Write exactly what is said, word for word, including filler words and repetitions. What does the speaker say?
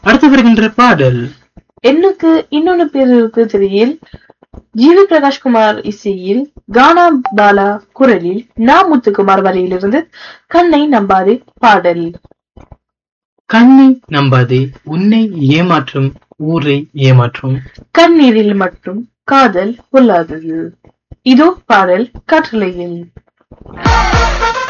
அடுத்து வருகின்ற பாடல் எண்ணுக்கு இன்னொன்னு பேர் இருக்கு திரையில் ஜிவி பிரகாஷ்குமார் இசையில் கானா பாலா குரலில் நா முத்துக்குமார் வரையிலிருந்து கண்ணை நம்பாதே பாடல். கண்ணை நம்பாதே, உன்னை ஏமாற்றும் ஊரை ஏமாற்றும், கண்ணீரில் மட்டும் காதல் கொள்ளாதது. இதோ பாடல் கட்டளையில்.